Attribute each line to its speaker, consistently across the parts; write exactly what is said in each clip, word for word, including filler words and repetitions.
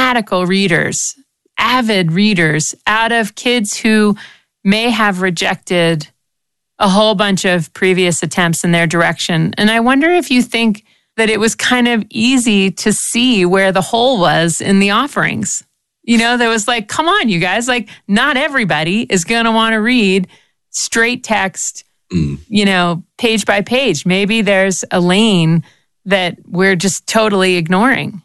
Speaker 1: fanatical readers, avid readers, out of kids who may have rejected a whole bunch of previous attempts in their direction. And I wonder if you think that it was kind of easy to see where the hole was in the offerings. You know, there was like, come on, you guys, like not everybody is going to want to read straight text, mm. you know, page by page. Maybe there's a lane that we're just totally ignoring.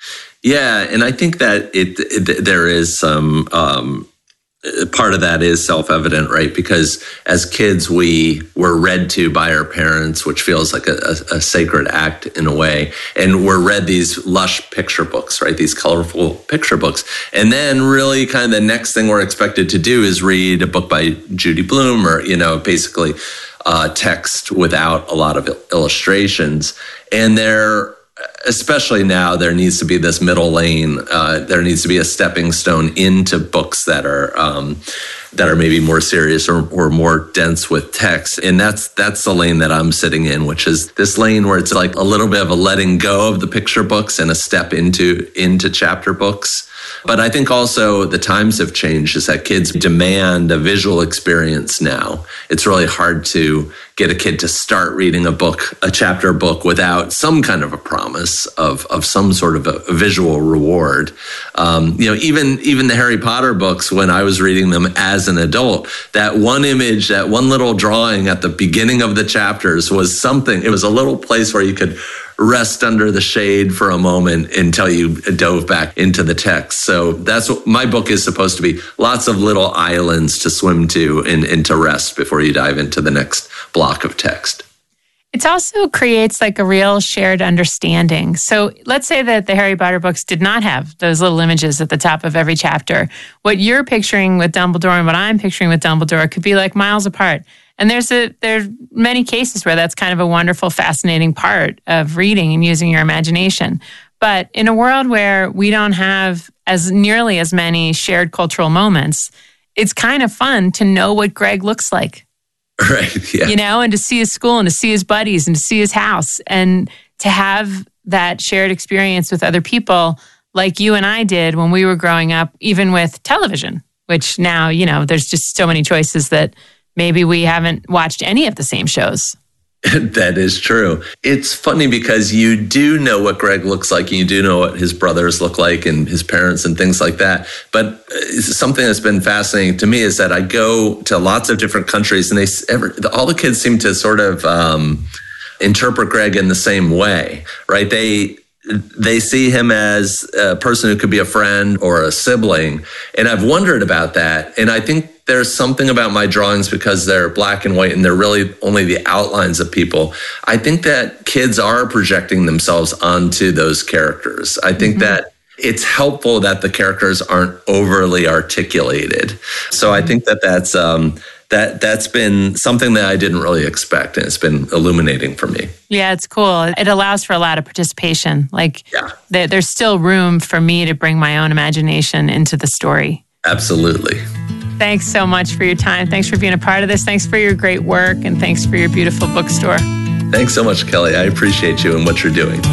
Speaker 2: Yeah, and I think that it, it there is some um, part of that is self-evident, right? Because as kids, we were read to by our parents, which feels like a, a, a sacred act in a way. And we're read these lush picture books, right? These colorful picture books. And then really kind of the next thing we're expected to do is read a book by Judy Blume or, you know, basically uh, text without a lot of illustrations. And there, especially now, there needs to be this middle lane. Uh, there needs to be a stepping stone into books that are um, that are maybe more serious or, or more dense with text. And that's that's the lane that I'm sitting in, which is this lane where it's like a little bit of a letting go of the picture books and a step into into chapter books. But I think also the times have changed, is that kids demand a visual experience now. It's really hard to get a kid to start reading a book, a chapter book, without some kind of a promise of, of some sort of a, a visual reward. Um, you know, even, even the Harry Potter books, when I was reading them as an adult, that one image, that one little drawing at the beginning of the chapters was something. It was a little place where you could rest under the shade for a moment until you dove back into the text. So that's what my book is supposed to be. Lots of little islands to swim to and, and to rest before you dive into the next block of text.
Speaker 1: It also creates like a real shared understanding. So let's say that the Harry Potter books did not have those little images at the top of every chapter. What you're picturing with Dumbledore and what I'm picturing with Dumbledore could be like miles apart. And there's a there's many cases where that's kind of a wonderful, fascinating part of reading and using your imagination. But in a world where we don't have as nearly as many shared cultural moments, it's kind of fun to know what Greg looks like.
Speaker 2: Right, yeah.
Speaker 1: You know, and to see his school and to see his buddies and to see his house and to have that shared experience with other people like you and I did when we were growing up, even with television, which now, you know, there's just so many choices that maybe we haven't watched any of the same shows.
Speaker 2: That is true. It's funny because you do know what Greg looks like, and you do know what his brothers look like and his parents and things like that. But something that's been fascinating to me is that I go to lots of different countries, and they ever, all the kids seem to sort of um, interpret Greg in the same way, right? They they see him as a person who could be a friend or a sibling. And I've wondered about that. And I think there's something about my drawings, because they're black and white and they're really only the outlines of people. I think that kids are projecting themselves onto those characters. I think mm-hmm. that it's helpful that the characters aren't overly articulated. So mm-hmm. I think that that's, um, that, that's been something that I didn't really expect, and it's been illuminating for me.
Speaker 1: Yeah, it's cool. It allows for a lot of participation. Like
Speaker 2: yeah.
Speaker 1: there, there's still room for me to bring my own imagination into the story.
Speaker 2: Absolutely.
Speaker 1: Thanks so much for your time. Thanks for being a part of this. Thanks for your great work, and thanks for your beautiful bookstore.
Speaker 2: Thanks so much, Kelly. I appreciate you and what you're doing.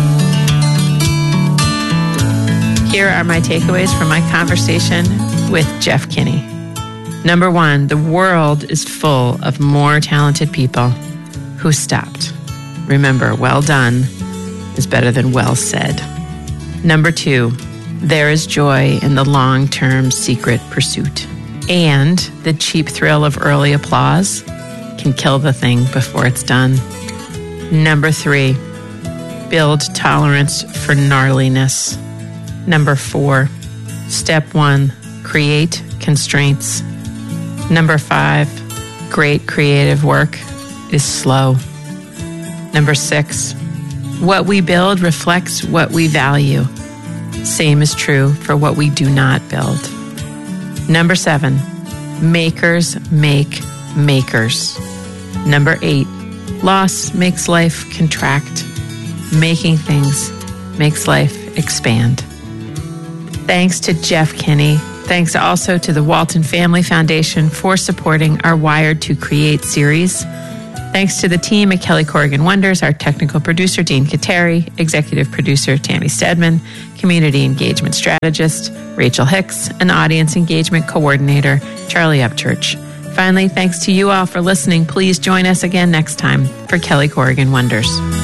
Speaker 1: Here are my takeaways from my conversation with Jeff Kinney. Number one, the world is full of more talented people who stopped. Remember, well done is better than well said. Number two, there is joy in the long-term secret pursuit. And the cheap thrill of early applause can kill the thing before it's done. Number three, build tolerance for gnarliness. Number four, step one, create constraints. Number five, great creative work is slow. Number six, what we build reflects what we value. Same is true for what we do not build. Number seven, makers make makers. Number eight, loss makes life contract. Making things makes life expand. Thanks to Jeff Kinney. Thanks also to the Walton Family Foundation for supporting our Wired to Create series. Thanks to the team at Kelly Corrigan Wonders, our technical producer, Dean Kateri, executive producer, Tammy Stedman, community engagement strategist, Rachel Hicks, and audience engagement coordinator, Charlie Upchurch. Finally, thanks to you all for listening. Please join us again next time for Kelly Corrigan Wonders.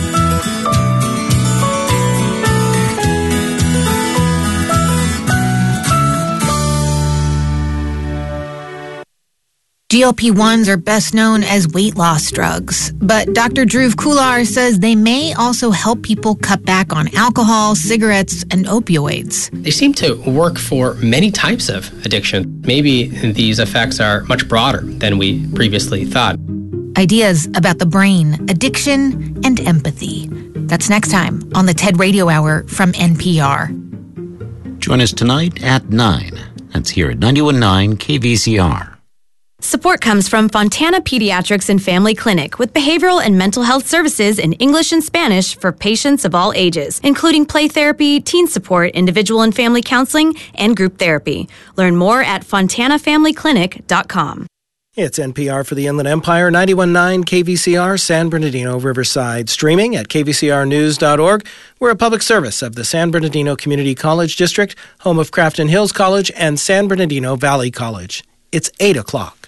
Speaker 3: G L P ones are best known as weight loss drugs, but Doctor Dhruv Kular says they may also help people cut back on alcohol, cigarettes, and opioids.
Speaker 4: They seem to work for many types of addiction. Maybe these effects are much broader than we previously thought.
Speaker 3: Ideas about the brain, addiction, and empathy. That's next time on the TED Radio Hour from N P R.
Speaker 5: Join us tonight at nine. That's here at ninety-one point nine K V C R.
Speaker 6: Support comes from Fontana Pediatrics and Family Clinic with behavioral and mental health services in English and Spanish for patients of all ages, including play therapy, teen support, individual and family counseling, and group therapy. Learn more at fontana family clinic dot com.
Speaker 7: It's N P R for the Inland Empire, ninety-one point nine K V C R, San Bernardino, Riverside. Streaming at k v c r news dot org. We're a public service of the San Bernardino Community College District, home of Crafton Hills College and San Bernardino Valley College. It's eight o'clock.